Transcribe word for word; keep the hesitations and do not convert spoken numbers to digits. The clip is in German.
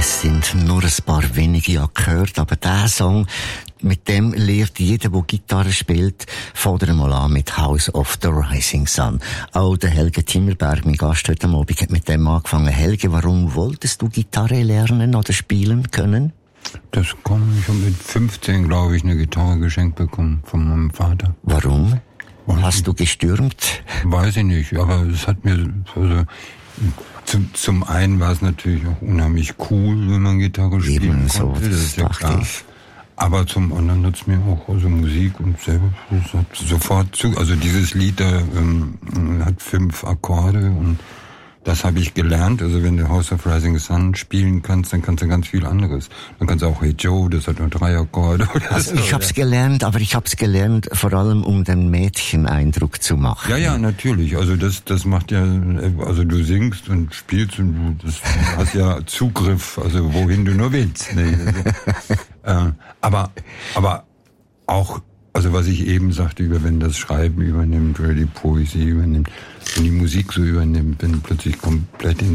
Es sind nur ein paar wenige gehört, aber der Song, mit dem lernt jeder, der Gitarre spielt, fordert einmal an mit House of the Rising Sun. Auch der Helge Timmerberg, mein Gast heute Abend, hat mit dem angefangen. Helge, warum wolltest du Gitarre lernen oder spielen können? Das kam, ich habe mit fünfzehn, glaube ich, eine Gitarre geschenkt bekommen von meinem Vater. Warum? Weiß Hast ich, du gestürmt? Weiß ich nicht, aber es hat mir, also, zum, zum einen war es natürlich auch unheimlich cool, wenn man Gitarre spielen Eben so, konnte, das ist ja dachte klar. ich. Aber zum anderen hat es mir auch, also Musik und selber, das hat sofort zu, also dieses Lied da ähm, hat fünf Akkorde und das habe ich gelernt. Also wenn du House of Rising Sun spielen kannst, dann kannst du ganz viel anderes. Dann kannst du auch Hey Joe, das hat nur drei Akkorde. Oder Also so, ich hab's gelernt, aber ich hab's gelernt vor allem, um den Mädchen Eindruck zu machen. Ja, ja, natürlich. Also das, das macht ja, also du singst und spielst und du das, hast ja Zugriff, also wohin du nur willst. Ne? Also, äh, aber, aber auch, also was ich eben sagte, über wenn das Schreiben übernimmt oder die Poesie übernimmt, wenn die Musik so übernimmt, wenn plötzlich komplett in